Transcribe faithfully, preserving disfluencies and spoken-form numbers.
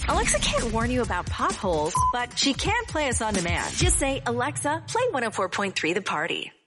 Alexa can't warn you about potholes, but she can play us on demand. Just say, Alexa, play one oh four point three The Party.